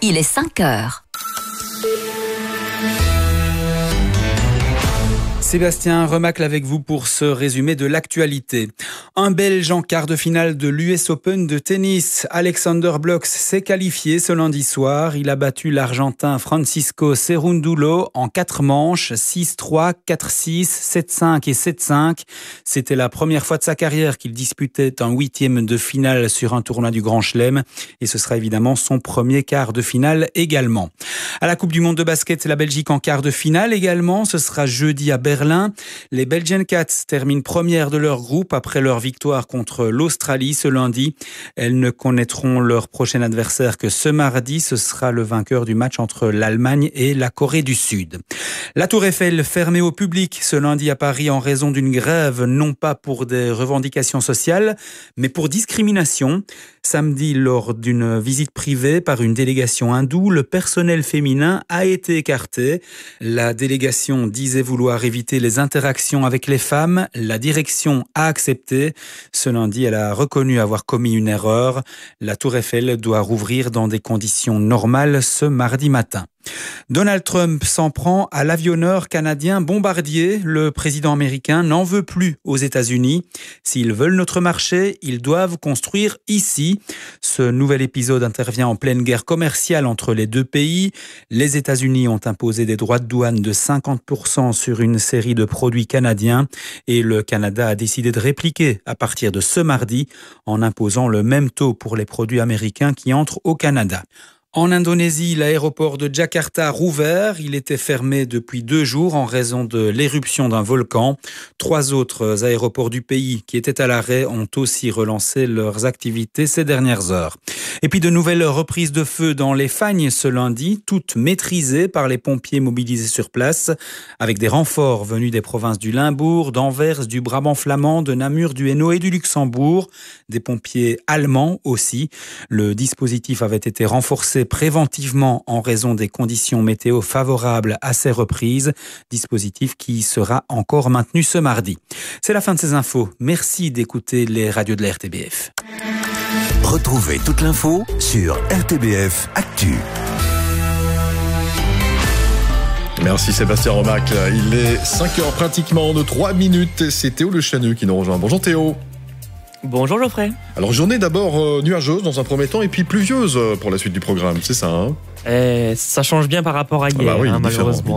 il est 5 heures. Sébastien Remacle avec vous pour ce résumé de l'actualité. Un Belge en quart de finale de l'US Open de tennis. Alexander Blocks s'est qualifié ce lundi soir. Il a battu l'Argentin Francisco Cerúndolo en 4 manches, 6-3, 4-6, 7-5 et 7-5. C'était la première fois de sa carrière qu'il disputait un 8e de finale sur un tournoi du Grand Chelem. Et ce sera évidemment son premier quart de finale également. À la Coupe du Monde de basket, la Belgique en quart de finale également. Ce sera jeudi à Berlin. Les Belgian Cats terminent premières de leur groupe après leur victoire contre l'Australie ce lundi. Elles ne connaîtront leur prochain adversaire que ce mardi. Ce sera le vainqueur du match entre l'Allemagne et la Corée du Sud. La Tour Eiffel fermée au public ce lundi à Paris en raison d'une grève, non pas pour des revendications sociales, mais pour discrimination. Samedi, lors d'une visite privée par une délégation hindoue, le personnel féminin a été écarté. La délégation disait vouloir éviter les interactions avec les femmes. La direction a accepté. Ce lundi, elle a reconnu avoir commis une erreur. La Tour Eiffel doit rouvrir dans des conditions normales ce mardi matin. Donald Trump s'en prend à l'avionneur canadien Bombardier. Le président américain n'en veut plus aux États-Unis. S'ils veulent notre marché, ils doivent construire ici. Ce nouvel épisode intervient en pleine guerre commerciale entre les deux pays. Les États-Unis ont imposé des droits de douane de 50% sur une série de produits canadiens et le Canada a décidé de répliquer à partir de ce mardi en imposant le même taux pour les produits américains qui entrent au Canada. En Indonésie, l'aéroport de Jakarta a rouvert. Il était fermé depuis 2 jours en raison de l'éruption d'un volcan. 3 autres aéroports du pays qui étaient à l'arrêt ont aussi relancé leurs activités ces dernières heures. Et puis de nouvelles reprises de feu dans les Fagnes ce lundi, toutes maîtrisées par les pompiers mobilisés sur place, avec des renforts venus des provinces du Limbourg, d'Anvers, du Brabant flamand, de Namur, du Hainaut et du Luxembourg. Des pompiers allemands aussi. Le dispositif avait été renforcé préventivement en raison des conditions météo favorables à ces reprises, dispositif qui sera encore maintenu ce mardi. C'est la fin de ces infos. Merci d'écouter les radios de la RTBF. Retrouvez toute l'info sur RTBF Actu. Merci Sébastien Remacle. Il est 5h pratiquement de 3 minutes. C'est Théo Le Channeux qui nous rejoint. Bonjour Théo. Bonjour Geoffrey. Alors journée d'abord nuageuse dans un premier temps et puis pluvieuse pour la suite du programme, c'est ça ça change bien par rapport à hier, oui, malheureusement.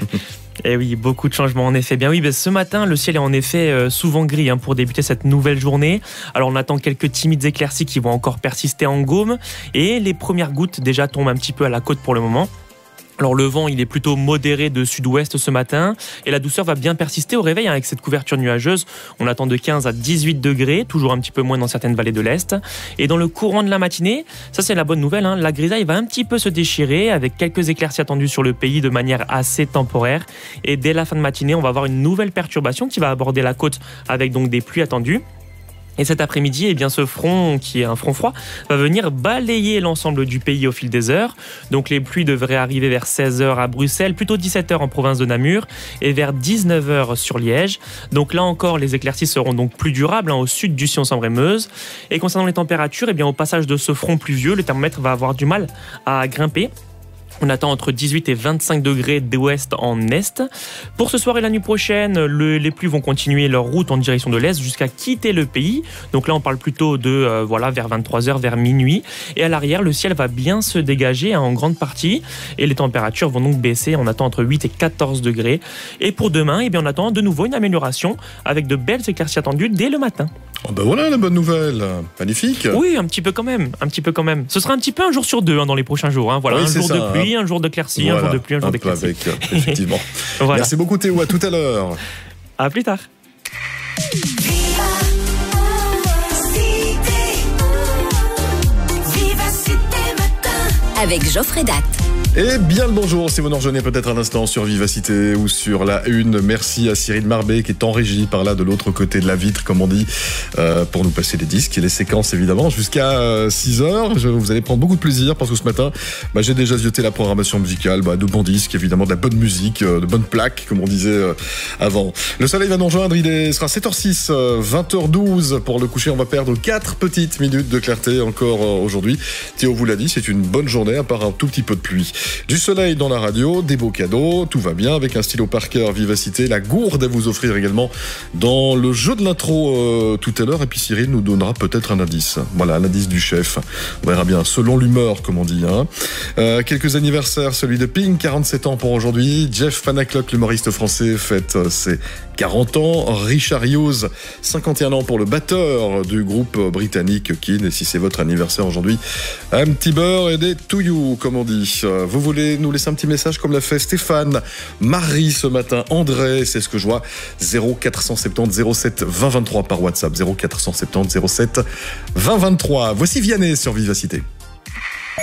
Et oui, beaucoup de changements en effet. Bien oui, ce matin, le ciel est en effet souvent gris pour débuter cette nouvelle journée. Alors on attend quelques timides éclaircies qui vont encore persister en Gaume et les premières gouttes déjà tombent un petit peu à la côte pour le moment. Alors le vent, il est plutôt modéré de sud-ouest ce matin et la douceur va bien persister au réveil avec cette couverture nuageuse. On attend de 15 à 18 degrés, toujours un petit peu moins dans certaines vallées de l'Est. Et dans le courant de la matinée, ça c'est la bonne nouvelle, la grisaille va un petit peu se déchirer avec quelques éclaircies attendues sur le pays de manière assez temporaire. Et dès la fin de matinée, on va avoir une nouvelle perturbation qui va aborder la côte avec donc des pluies attendues. Et cet après-midi, ce front, qui est un front froid, va venir balayer l'ensemble du pays au fil des heures. Donc les pluies devraient arriver vers 16h à Bruxelles, plutôt 17h en province de Namur et vers 19h sur Liège. Donc là encore, les éclaircies seront donc plus durables au sud du Sion-Sambre-et-Meuse. Et concernant les températures, au passage de ce front pluvieux, le thermomètre va avoir du mal à grimper. On attend entre 18 et 25 degrés d'ouest en est. Pour ce soir et la nuit prochaine, les pluies vont continuer leur route en direction de l'est jusqu'à quitter le pays. Donc là, on parle plutôt de vers 23h, vers minuit. Et à l'arrière, le ciel va bien se dégager en grande partie. Et les températures vont donc baisser. On attend entre 8 et 14 degrés. Et pour demain, on attend de nouveau une amélioration avec de belles éclaircies attendues dès le matin. Oh voilà la bonne nouvelle. Magnifique. Oui, un petit peu quand même. Ce sera un petit peu un jour sur deux dans les prochains jours. Voilà, oui, un jour ça, de pluie, un jour de éclaircie, un jour de pluie, un jour d'éclaircie. Effectivement. Voilà. Merci beaucoup Théo, à tout à l'heure. À plus tard. Avec Geoffrey Datt. Et bien le bonjour, si vous nous rejoignez peut-être à l'instant sur Vivacité ou sur la Une. Merci à Cyril Marbet qui est en régie par là de l'autre côté de la vitre, comme on dit, pour nous passer les disques et les séquences évidemment jusqu'à 6h. Vous allez prendre beaucoup de plaisir parce que ce matin, j'ai déjà zioté la programmation musicale, de bons disques, évidemment de la bonne musique, de bonnes plaques, comme on disait avant. Le soleil va nous rejoindre, sera 7h06, 20h12 pour le coucher. On va perdre 4 petites minutes de clarté encore aujourd'hui. Théo vous l'a dit, c'est une bonne journée à part un tout petit peu de pluie. Du soleil dans la radio, des beaux cadeaux, tout va bien avec un stylo Parker Vivacité, la gourde à vous offrir également dans le jeu de l'intro tout à l'heure. Et puis Cyril nous donnera peut-être un indice. Voilà, un indice du chef. On verra bien, selon l'humeur, comme on dit. Quelques anniversaires, celui de Pink, 47 ans pour aujourd'hui. Jeff Panaclock, l'humoriste français, fête ses 40 ans. Richard Hughes, 51 ans pour le batteur du groupe britannique Keane. Et si c'est votre anniversaire aujourd'hui, un petit beurre et des to you, comme on dit. Vous voulez nous laisser un petit message comme l'a fait Stéphane, Marie ce matin, André, c'est ce que je vois, 0470 07 20 23 par WhatsApp, 0470 07 20 23. Voici Vianney sur Vivacité.